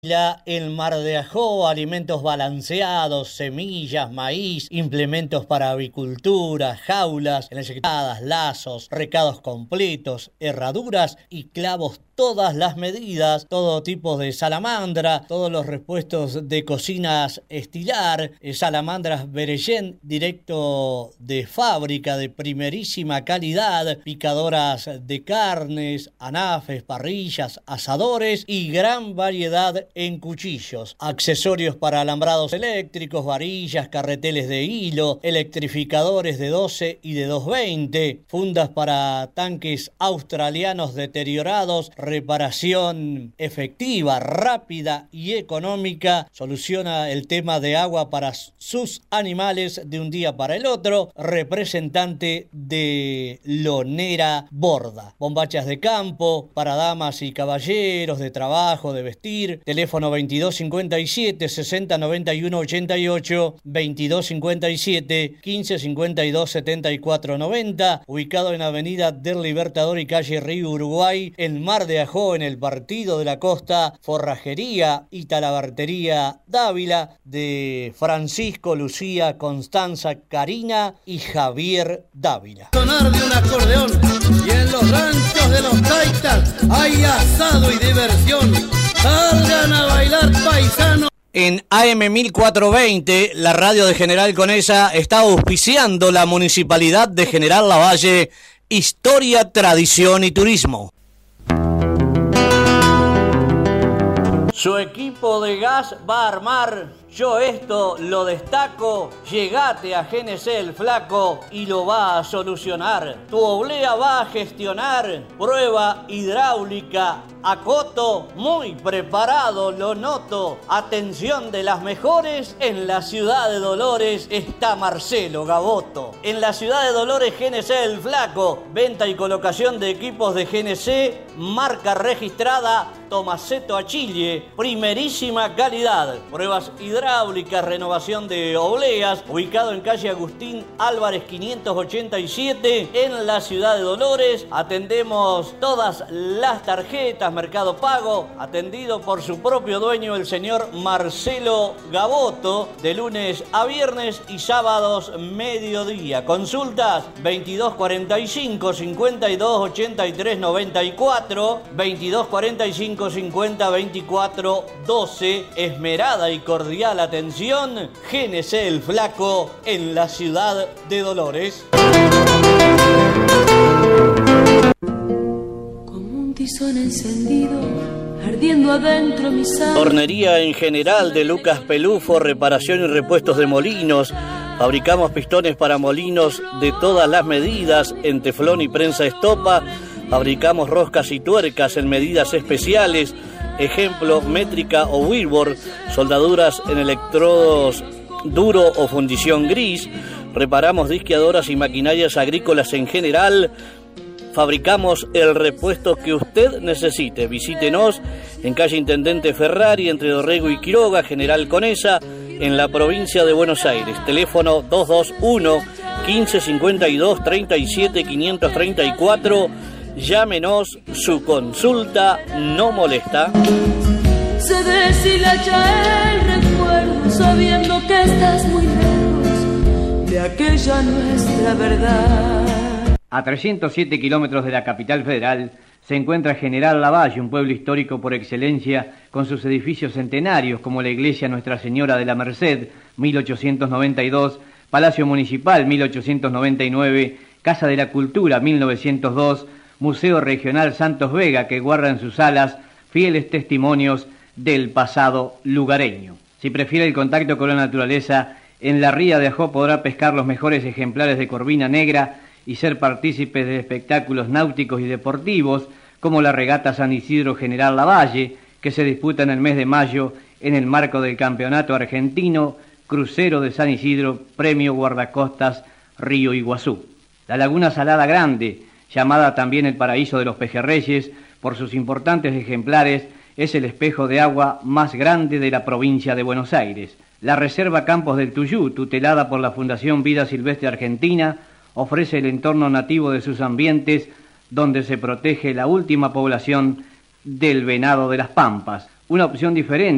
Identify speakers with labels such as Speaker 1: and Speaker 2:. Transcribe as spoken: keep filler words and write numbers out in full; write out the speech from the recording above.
Speaker 1: El Mar de Ajó, alimentos balanceados, semillas, maíz, implementos para avicultura, jaulas, enlazadas, lazos, recados completos, herraduras y clavos, todas las medidas, todo tipo de salamandra, todos los repuestos de cocinas estilar, salamandras Berellén, directo de fábrica de primerísima calidad, picadoras de carnes, anafes, parrillas, asadores y gran variedad en cuchillos, accesorios para alambrados eléctricos, varillas, carreteles de hilo, electrificadores de doce y de doscientos veinte, fundas para tanques australianos deteriorados, reparación efectiva, rápida y económica, soluciona el tema de agua para sus animales de un día para el otro, representante de Lonera Borda, bombachas de campo para damas y caballeros, de trabajo, de vestir, teléfono veintidós cincuenta y siete, sesenta noventa y uno ochenta y ocho, veintidós cincuenta y siete, quince cincuenta y dos setenta y cuatro noventa, ubicado en Avenida del Libertador y calle Río Uruguay, en Mar de Ajó, en el Partido de la Costa, forrajería y talabartería Dávila, de Francisco, Lucía, Constanza, Karina y Javier Dávila.
Speaker 2: Sonar de un acordeón y en los ranchos de los taitas hay asado y diversión. Salgan a bailar, paisanos.
Speaker 1: En A M mil cuatrocientos veinte, la radio de General Conesa está auspiciando la Municipalidad de General Lavalle, Historia, Tradición y Turismo. Su equipo de gas va a armar, yo esto lo destaco, llegate a G N C El Flaco y lo va a solucionar. Tu oblea va a gestionar, prueba hidráulica, acoto, muy preparado, lo noto. Atención de las mejores, en la ciudad de Dolores está Marcelo Gaboto. En la ciudad de Dolores, G N C El Flaco, venta y colocación de equipos de G N C, marca registrada Tomaseto Achille, primerísima calidad. Pruebas hidráulicas, renovación de obleas, ubicado en calle Agustín Álvarez quinientos ochenta y siete, en la ciudad de Dolores. Atendemos todas las tarjetas, Mercado Pago, atendido por su propio dueño, el señor Marcelo Gaboto, de lunes a viernes y sábados mediodía. Consultas veintidós cuarenta y cinco, cincuenta y dos ochenta y tres noventa y cuatro, veintidós cuarenta y cinco, cincuenta, veinticuatro doce. Esmerada y cordial atención, G N C El Flaco, en la ciudad de Dolores.
Speaker 3: Tizón encendido, ardiendo adentro mi sangre.
Speaker 1: Hornería en general de Lucas Pelufo, reparación y repuestos de molinos. Fabricamos pistones para molinos de todas las medidas, en teflón y prensa estopa. Fabricamos roscas y tuercas en medidas especiales, ejemplo, métrica o Wilbur, soldaduras en electrodos duro o fundición gris. Reparamos disqueadoras y maquinarias agrícolas en general. Fabricamos el repuesto que usted necesite. Visítenos en calle Intendente Ferrari, entre Dorrego y Quiroga, General Conesa, en la provincia de Buenos Aires. Teléfono dos dos uno, quince cincuenta y dos, treinta y siete, quinientos treinta y cuatro. Llámenos, su consulta no molesta.
Speaker 3: Se deshilacha el recuerdo, sabiendo que estás muy lejos de aquella nuestra verdad.
Speaker 4: A trescientos siete kilómetros de la capital federal se encuentra General Lavalle, un pueblo histórico por excelencia, con sus edificios centenarios como la Iglesia Nuestra Señora de la Merced, mil ochocientos noventa y dos, Palacio Municipal, mil ochocientos noventa y nueve, Casa de la Cultura, mil novecientos dos, Museo Regional Santos Vega, que guarda en sus salas fieles testimonios del pasado lugareño. Si prefiere el contacto con la naturaleza, en la ría de Ajó podrá pescar los mejores ejemplares de corvina negra y ser partícipes de espectáculos náuticos y deportivos, como la regata San Isidro General Lavalle, que se disputa en el mes de mayo en el marco del Campeonato Argentino Crucero de San Isidro, Premio Guardacostas Río Iguazú. La Laguna Salada Grande, llamada también el Paraíso de los Pejerreyes, por sus importantes ejemplares, es el espejo de agua más grande de la provincia de Buenos Aires. La Reserva Campos del Tuyú, tutelada por la Fundación Vida Silvestre Argentina, ofrece el entorno nativo de sus ambientes, donde se protege la última población del venado de las Pampas, una opción diferente